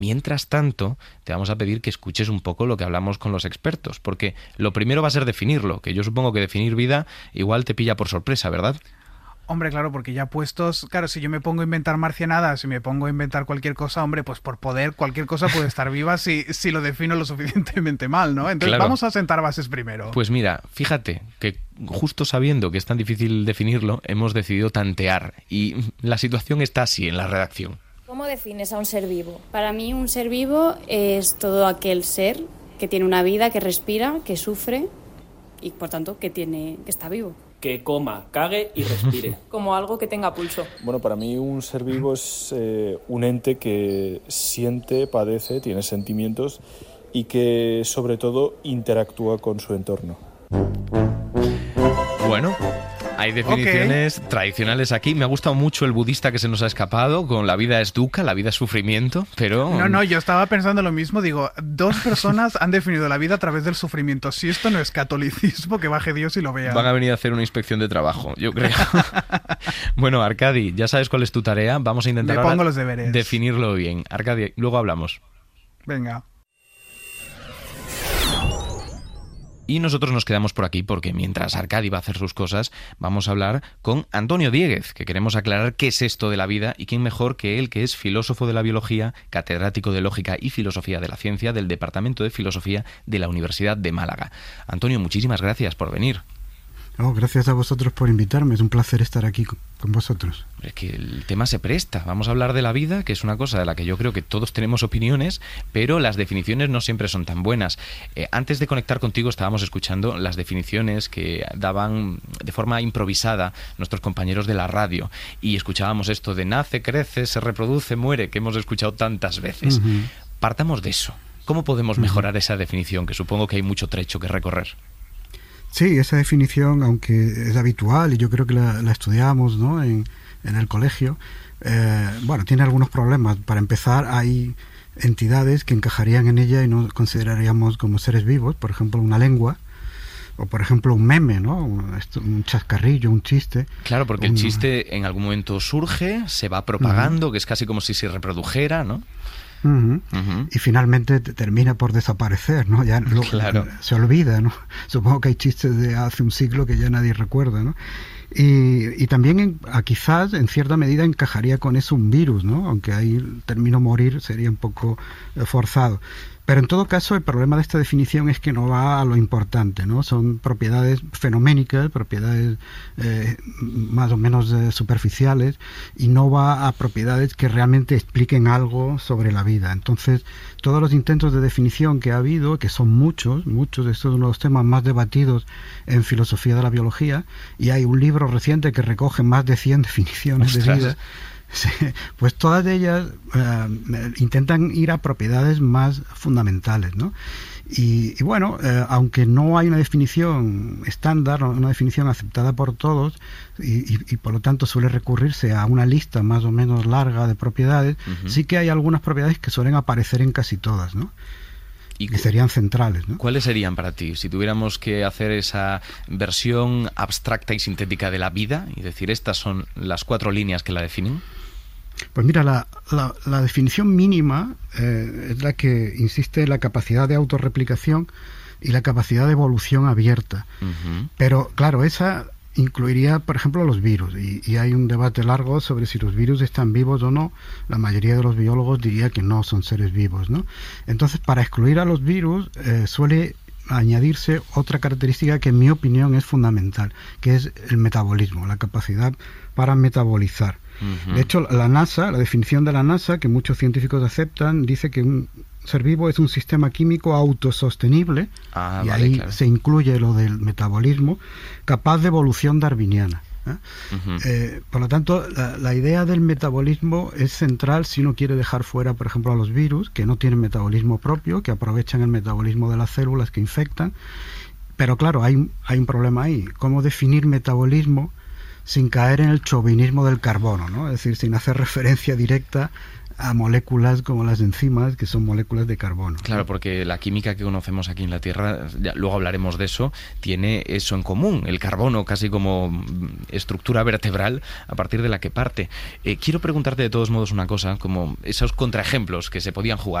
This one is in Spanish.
Mientras tanto, te vamos a pedir que escuches un poco lo que hablamos con los expertos, porque lo primero va a ser definirlo, que yo supongo que definir vida igual te pilla por sorpresa, ¿verdad? Hombre, claro, porque ya puestos, claro, si yo me pongo a inventar marcianadas, si me pongo a inventar cualquier cosa, hombre, pues por poder, cualquier cosa puede estar viva si lo defino lo suficientemente mal, ¿no? Entonces Claro. vamos a sentar bases primero. Pues mira, fíjate que justo sabiendo que es tan difícil definirlo, hemos decidido tantear y la situación está así en la redacción. ¿Cómo defines a un ser vivo? Para mí un ser vivo es todo aquel ser que tiene una vida, que respira, que sufre y por tanto que está vivo. Que coma, cague y respire. Como algo que tenga pulso. Bueno, para mí un ser vivo es un ente que siente, padece, tiene sentimientos y que sobre todo interactúa con su entorno. Bueno, hay definiciones tradicionales aquí. Me ha gustado mucho el budista que se nos ha escapado con la vida es dukkha, la vida es sufrimiento, pero... No, yo estaba pensando lo mismo. Digo, 2 personas han definido la vida a través del sufrimiento. Si esto no es catolicismo, que baje Dios y lo vea. Van a venir a hacer una inspección de trabajo, yo creo. Bueno, Arcadi, ya sabes cuál es tu tarea. Vamos a intentar Me pongo los deberes. Definirlo bien. Arcadi, luego hablamos. Venga. Y nosotros nos quedamos por aquí porque mientras Arcadi va a hacer sus cosas, vamos a hablar con Antonio Diéguez, que queremos aclarar qué es esto de la vida y quién mejor que él, que es filósofo de la biología, catedrático de Lógica y Filosofía de la Ciencia del Departamento de Filosofía de la Universidad de Málaga. Antonio, muchísimas gracias por venir. Gracias a vosotros por invitarme, es un placer estar aquí con vosotros. Es que el tema se presta. Vamos a hablar de la vida, que es una cosa de la que yo creo que todos tenemos opiniones, pero las definiciones no siempre son tan buenas. Antes de conectar contigo estábamos escuchando las definiciones que daban de forma improvisada nuestros compañeros de la radio y escuchábamos esto de nace, crece, se reproduce, muere, que hemos escuchado tantas veces. Uh-huh. Partamos de eso. ¿Cómo podemos mejorar esa definición? Que supongo que hay mucho trecho que recorrer. Sí, esa definición, aunque es habitual y yo creo que la estudiamos, ¿no?, en el colegio, tiene algunos problemas. Para empezar, hay entidades que encajarían en ella y no consideraríamos como seres vivos, por ejemplo, una lengua, o por ejemplo un meme, ¿no?, un chascarrillo, un chiste. Claro, porque el chiste en algún momento surge, se va propagando, que es casi como si se reprodujera, ¿no? Uh-huh. Uh-huh. Y finalmente termina por desaparecer, ¿no? Ya claro. Se olvida, ¿no? Supongo que hay chistes de hace un siglo que ya nadie recuerda, ¿no? Y también quizás en cierta medida encajaría con eso un virus, ¿no? Aunque ahí el término morir sería un poco forzado. Pero en todo caso el problema de esta definición es que no va a lo importante, ¿no? Son propiedades fenoménicas, propiedades más o menos superficiales, y no va a propiedades que realmente expliquen algo sobre la vida. Entonces, todos los intentos de definición que ha habido, que son muchos, estos son los temas más debatidos en filosofía de la biología, y hay un libro reciente que recoge más de 100 definiciones de vida. Sí, pues todas ellas intentan ir a propiedades más fundamentales, ¿no? Y bueno, aunque no hay una definición estándar, una definición aceptada por todos, y por lo tanto suele recurrirse a una lista más o menos larga de propiedades, uh-huh. Sí que hay algunas propiedades que suelen aparecer en casi todas, ¿no? Y que serían centrales, ¿no? ¿Cuáles serían para ti? Si tuviéramos que hacer esa versión abstracta y sintética de la vida y decir, estas son las 4 líneas que la definen. Pues mira, la definición mínima es la que insiste en la capacidad de autorreplicación y la capacidad de evolución abierta. Uh-huh. Pero claro, esa incluiría, por ejemplo, los virus, y hay un debate largo sobre si los virus están vivos o no. La mayoría de los biólogos diría que no son seres vivos, ¿no? Entonces, para excluir a los virus suele añadirse otra característica que en mi opinión es fundamental, que es el metabolismo, la capacidad para metabolizar. Uh-huh. De hecho, la definición de la NASA, que muchos científicos aceptan, dice que un ser vivo es un sistema químico autosostenible, y vale, ahí claro. Se incluye lo del metabolismo, capaz de evolución darwiniana. Uh-huh. Por lo tanto, la idea del metabolismo es central si uno quiere dejar fuera, por ejemplo, a los virus, que no tienen metabolismo propio, que aprovechan el metabolismo de las células que infectan. Pero claro, hay un problema ahí. ¿Cómo definir metabolismo sin caer en el chauvinismo del carbono, ¿no? Es decir, sin hacer referencia directa a moléculas como las enzimas, que son moléculas de carbono. Claro, porque la química que conocemos aquí en la Tierra, luego hablaremos de eso, tiene eso en común, el carbono casi como estructura vertebral a partir de la que parte. Quiero preguntarte de todos modos una cosa, como esos contraejemplos que se podían jugar.